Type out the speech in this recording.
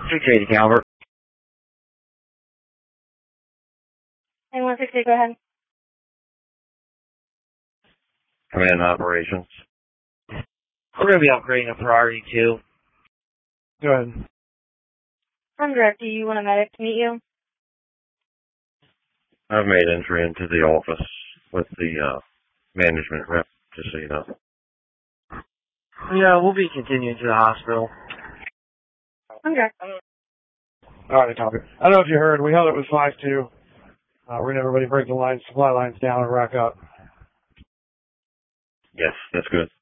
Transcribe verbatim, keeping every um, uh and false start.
six eighty, Calvert. And one sixty, go ahead. Command operations. We're going to be upgrading a priority two. Go ahead. I'm direct. Do you want a medic to meet you? I've made entry into the office with the uh, management rep, just so you know. Yeah, we'll be continuing to the hospital. I'm direct. All right, copy. I don't know if you heard, we held it with five two. Uh, we're going to everybody break the lines, supply lines down and rack up. Yes, that's good.